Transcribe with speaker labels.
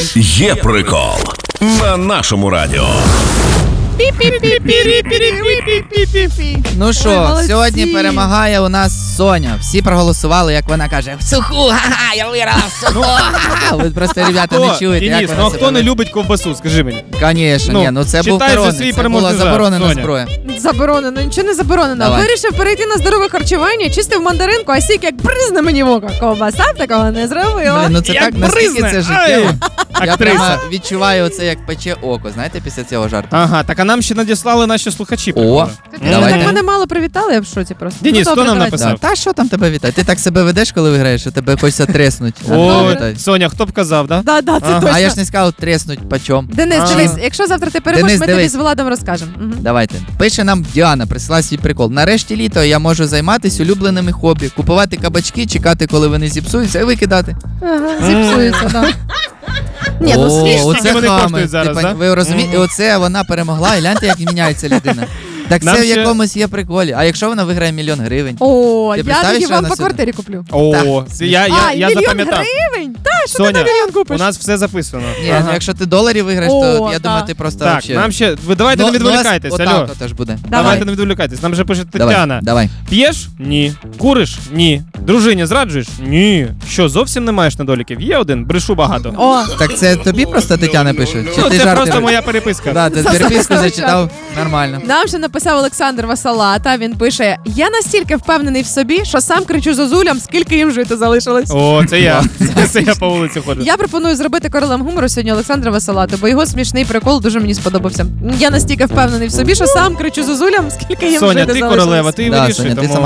Speaker 1: Є прикол на нашому радіо.
Speaker 2: Ну що, сьогодні перемагає у нас Соня. Всі проголосували, як вона каже, в суху, ха-ха, я виграла в суху, ха-ха. Ви просто, ребята, не чуєте, як
Speaker 3: Денис,
Speaker 2: вона
Speaker 3: ну а
Speaker 2: себе
Speaker 3: хто не
Speaker 2: веде.
Speaker 3: любить ковбасу, скажи мені?
Speaker 2: Конечно, ні, це був
Speaker 3: читай за
Speaker 2: коронний,
Speaker 3: свій
Speaker 2: це була
Speaker 3: переможний жарт,
Speaker 2: заборонена
Speaker 3: Соня.
Speaker 2: зброя.
Speaker 4: Заборонено, нічого не заборонено.
Speaker 2: Давай.
Speaker 4: Вирішив перейти на здорове харчування, чистив мандаринку, а сік як бризне мені в око. Ковбаса такого не зробила.
Speaker 2: Блін, ну це
Speaker 3: Як
Speaker 2: так, наскільки
Speaker 3: бризне,
Speaker 2: це
Speaker 3: ай!
Speaker 2: життєво. Я
Speaker 3: Актриса.
Speaker 2: прямо відчуваю оце, як пече око, знаєте, після цього жарту.
Speaker 3: Ага, так а нам ще надіслали наші слухачі.
Speaker 2: О,
Speaker 3: приколи.
Speaker 2: давайте.
Speaker 4: Так мене мало привітали, я в шоці просто.
Speaker 3: Денис, хто
Speaker 4: добре,
Speaker 3: нам
Speaker 4: давайте.
Speaker 3: написав?
Speaker 2: Та що там тебе вітає? Ти так себе ведеш, коли виграєш, що тебе хочеться треснуть.
Speaker 3: О,
Speaker 2: Вітай.
Speaker 3: Соня, хто б казав, да?
Speaker 4: Да, це
Speaker 3: Ага.
Speaker 4: точно.
Speaker 2: А я ж не сказав треснуть почом.
Speaker 4: Денис,
Speaker 3: А.
Speaker 4: дивись, якщо завтра ти переможеш,
Speaker 2: Денис,
Speaker 4: ми тобі
Speaker 2: дивись.
Speaker 4: з Владом розкажемо. Мгм.
Speaker 2: Давайте. Пише нам Діана, прислала свій прикол. Нарешті літо я можу займатися улюбленими хобі. Купувати кабачки, чекати, коли вони зіпсуються, і викидати.
Speaker 4: Ага, зіпсується, так. Ні, ну смішно.
Speaker 2: оце
Speaker 3: вони
Speaker 2: хами.
Speaker 3: коштують зараз,
Speaker 2: Ти
Speaker 3: да?
Speaker 2: Ви розумієте, оце вона перемогла, і гляньте, як міняється людина. Так
Speaker 3: Нам
Speaker 2: це в
Speaker 3: ще-
Speaker 2: якомусь є приколі. А якщо вона виграє 1 000 000 гривень?
Speaker 4: О,
Speaker 2: Ти
Speaker 4: я
Speaker 2: представиш,
Speaker 4: тоді
Speaker 2: що
Speaker 4: вам
Speaker 2: вона
Speaker 4: по
Speaker 2: сюди?
Speaker 4: квартирі куплю.
Speaker 3: О, я
Speaker 4: А,
Speaker 3: 1 000 000 запам'ятав.
Speaker 4: гривень? Та, що ти
Speaker 3: Соня,
Speaker 4: на мільйон купиш?
Speaker 3: у нас все записано.
Speaker 2: Ні,
Speaker 3: Ага.
Speaker 2: ну якщо ти доларів виграєш, то
Speaker 4: О,
Speaker 2: я
Speaker 4: так.
Speaker 2: думаю, ти просто
Speaker 3: Так,
Speaker 2: вообще...
Speaker 3: нам ще... Ви давайте не відволікайтесь, алло.
Speaker 2: Отак теж буде.
Speaker 3: Давайте не відволікайтесь. Нам вже пише Тетяна.
Speaker 2: Давай.
Speaker 3: П'єш? Ні. Куриш? Ні. Дружині зраджуєш? Ні. Що, зовсім не маєш недоліків? Є один, брешу багато.
Speaker 4: О,
Speaker 2: Так це тобі просто Тетяна пише? Чи
Speaker 3: Ну,
Speaker 2: ти
Speaker 3: це
Speaker 2: жарти
Speaker 3: просто
Speaker 2: робиш?
Speaker 3: моя переписка.
Speaker 2: Да, ти переписку зачитав нормально.
Speaker 4: нам ще написав Олександр Васалата, він пише: я настільки впевнений в собі, що сам кричу зозулям, скільки їм жити залишилось.
Speaker 3: О, це я. Це я по вулиці ходжу.
Speaker 4: Я пропоную зробити королем гумору сьогодні Олександра Васалату, бо його смішний прикол дуже мені сподобався. Я настільки впевнений в собі, що сам кричу зозулям, скільки їм
Speaker 3: Соня,
Speaker 4: жити
Speaker 3: ти
Speaker 4: залишилось.
Speaker 3: королева, ти
Speaker 2: Да,
Speaker 3: вирішуй,
Speaker 2: Соня, ти
Speaker 3: тому...
Speaker 2: сама